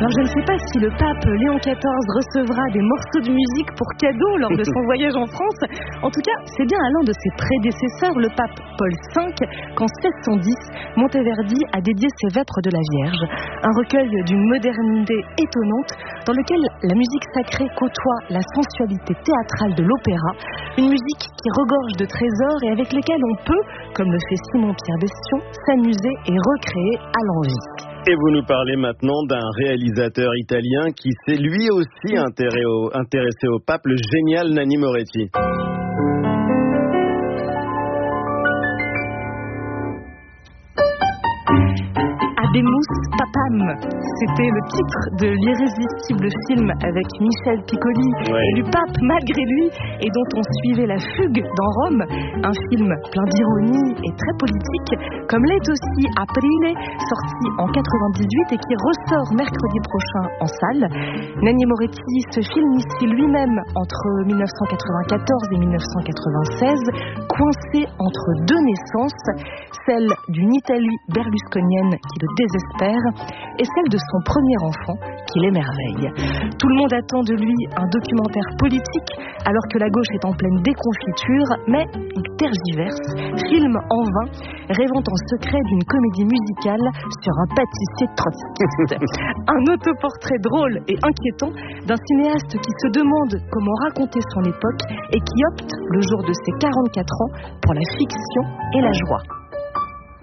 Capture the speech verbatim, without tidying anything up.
Alors je ne sais pas si le pape Léon quatorze recevra des morceaux de musique pour cadeau lors de son voyage en France. En tout cas, c'est bien à l'un de ses prédécesseurs, le pape Paul cinq, qu'en seize cent dix, Monteverdi a dédié ses Vêpres de la Vierge, un recueil d'une modernité étonnante dans lequel la musique sacrée côtoie la sensualité théâtrale de l'opéra, une musique qui regorge de trésors et avec lesquels on peut, comme le fait Simon-Pierre Bestion, s'amuser et recréer à l'envie. Et vous nous parlez maintenant d'un réalisateur italien qui s'est lui aussi intéressé au, intéressé au pape, le génial Nanni Moretti. Habemus Papam, c'était le titre de l'irrésistible film avec Michel Piccoli, ouais. élu pape malgré lui, et dont on suivait la fugue dans Rome, un film plein d'ironie et très politique, comme l'est aussi Aprile, sorti en quatre-vingt-dix-huit et qui ressort mercredi prochain en salle. Nanni Moretti se filme ici lui-même entre dix-neuf cent quatre-vingt-quatorze et dix-neuf cent quatre-vingt-seize, coincé entre deux naissances, celle d'une Italie berlusconienne qui le désespère et celle de son premier enfant qui l'émerveille. Tout le monde attend de lui un documentaire politique alors que la gauche est en pleine déconfiture, mais il tergiverse, filme en vain, rêvant en secret d'une comédie musicale sur un pâtissier trotskiste. Un autoportrait drôle et inquiétant d'un cinéaste qui se demande comment raconter son époque et qui opte, le jour de ses quarante-quatre ans, pour la fiction et la joie.